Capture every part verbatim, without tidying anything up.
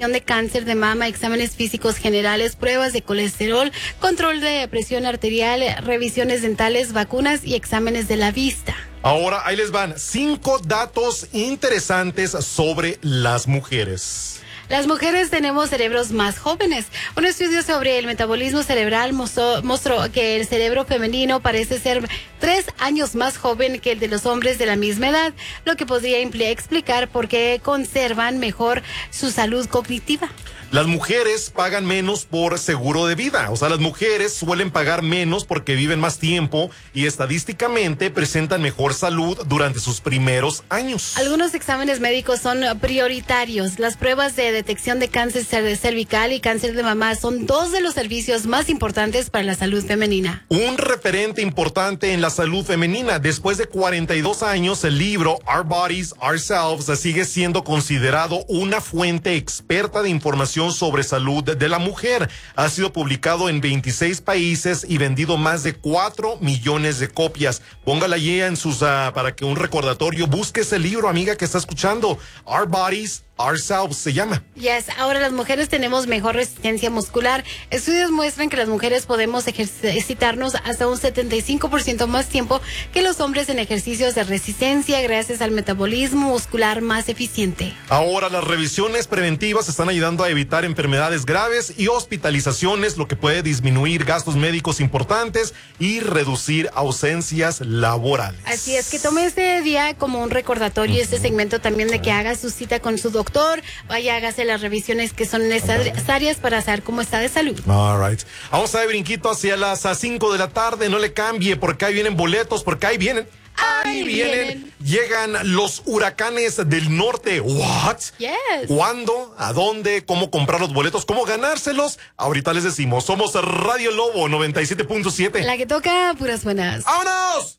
detección de cáncer de mama, exámenes físicos generales, pruebas de colesterol, control de presión arterial, revisiones dentales, vacunas y exámenes de la vista. Ahora, ahí les van cinco datos interesantes sobre las mujeres. Las mujeres tenemos cerebros más jóvenes. Un estudio sobre el metabolismo cerebral mostró, mostró que el cerebro femenino parece ser tres años más joven que el de los hombres de la misma edad, lo que podría impl- explicar por qué conservan mejor su salud cognitiva. Las mujeres pagan menos por seguro de vida. O sea, las mujeres suelen pagar menos porque viven más tiempo y estadísticamente presentan mejor salud durante sus primeros años. Algunos exámenes médicos son prioritarios. Las pruebas de detección de cáncer cervical y cáncer de mama son dos de los servicios más importantes para la salud femenina. Un referente importante en la salud femenina. Después de cuarenta y dos años, el libro Our Bodies, Ourselves sigue siendo considerado una fuente experta de información sobre salud de la mujer. Ha sido publicado en veintiséis países y vendido más de cuatro millones de copias. Póngala allí en sus, uh, para que un recordatorio, busque ese libro, amiga, que está escuchando. Our Bodies, Ourselves se llama. Yes, ahora las mujeres tenemos mejor resistencia muscular. Estudios muestran que las mujeres podemos ejercitarnos hasta un setenta y cinco por ciento más tiempo que los hombres en ejercicios de resistencia gracias al metabolismo muscular más eficiente. Ahora las revisiones preventivas están ayudando a evitar enfermedades graves y hospitalizaciones, lo que puede disminuir gastos médicos importantes y reducir ausencias laborales. Así es, que tome este día como un recordatorio, uh-huh. este segmento también de que haga su cita con su doctor. Vaya, hágase las revisiones que son necesarias para saber cómo está de salud. All right. Vamos a ver, brinquito, hacia las cinco de la tarde. No le cambie, porque ahí vienen boletos, porque ahí vienen. Ahí, ahí vienen. vienen. Llegan los huracanes del norte. ¿What? Yes. ¿Cuándo? ¿A dónde? ¿Cómo comprar los boletos? ¿Cómo ganárselos? Ahorita les decimos. Somos Radio Lobo noventa y siete punto siete. La que toca puras buenas. ¡Vámonos!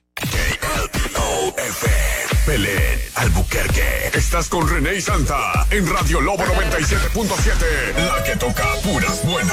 Belén, Albuquerque. Estás con René y Santa en Radio Lobo noventa y siete punto siete. La que toca puras buenas.